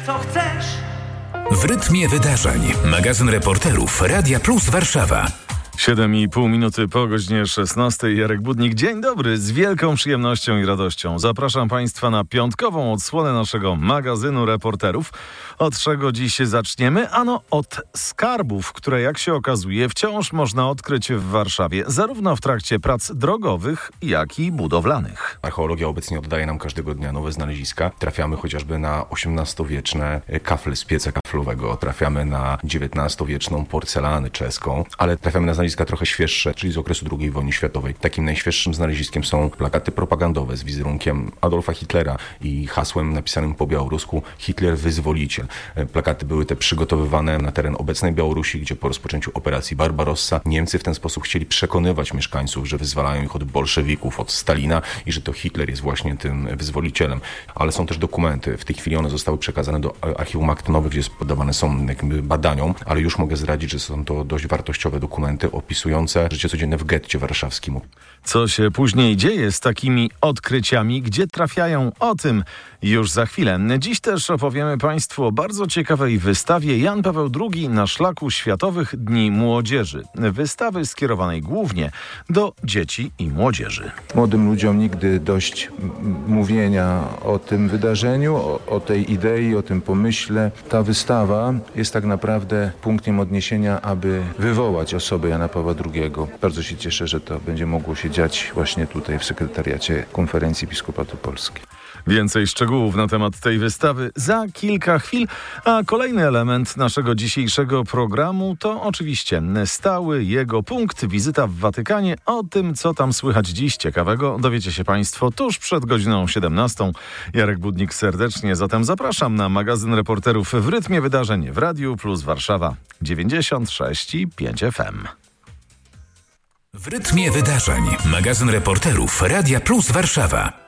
co chcesz. W rytmie wydarzeń. Magazyn reporterów Radia Plus Warszawa. 7,5 minuty po godzinie 16. Jarek Budnik. Dzień dobry. Z wielką przyjemnością i radością zapraszam Państwa na piątkową odsłonę naszego magazynu reporterów. Od czego dziś zaczniemy? Ano od skarbów, które jak się okazuje wciąż można odkryć w Warszawie, zarówno w trakcie prac drogowych, jak i budowlanych. Archeologia obecnie oddaje nam każdego dnia nowe znaleziska. Trafiamy chociażby na XVIII-wieczne kafle z pieca kaflowego, trafiamy na XIX-wieczną porcelanę czeską, ale trafiamy na znaleziska trochę świeższe, czyli z okresu II wojny światowej. Takim najświeższym znaleziskiem są plakaty propagandowe z wizerunkiem Adolfa Hitlera i hasłem napisanym po białorusku Hitler wyzwoliciel. Plakaty były te przygotowywane na teren obecnej Białorusi, gdzie po rozpoczęciu operacji Barbarossa Niemcy w ten sposób chcieli przekonywać mieszkańców, że wyzwalają ich od bolszewików, od Stalina i że to Hitler jest właśnie tym wyzwolicielem. Ale są też dokumenty. W tej chwili one zostały przekazane do archiwum akt nowych, gdzie poddawane są jakby badaniom, ale już mogę zdradzić, że są to dość wartościowe dokumenty opisujące życie codzienne w getcie warszawskim. Co się później dzieje z takimi odkryciami, gdzie trafiają, o tym już za chwilę. Dziś też opowiemy Państwu o bardzo ciekawej wystawie Jan Paweł II na szlaku Światowych Dni Młodzieży. Wystawy skierowanej głównie do dzieci i młodzieży. Młodym ludziom nigdy dość mówienia o tym wydarzeniu, o tej idei, o tym pomyśle. Ta wystawa jest tak naprawdę punktem odniesienia, aby wywołać osobę Jana Pawła II. Bardzo się cieszę, że to będzie mogło się dziać właśnie tutaj w sekretariacie Konferencji Episkopatu Polski. Więcej szczegółów na temat tej wystawy za kilka chwil, a kolejny element naszego dzisiejszego programu to oczywiście stały jego punkt, wizyta w Watykanie. O tym, co tam słychać dziś ciekawego, dowiecie się Państwo tuż przed godziną 17. Jarek Budnik serdecznie zatem zapraszam na magazyn reporterów w rytmie wydarzeń w Radiu Plus Warszawa 96,5 FM. W rytmie wydarzeń. Magazyn reporterów Radia Plus Warszawa.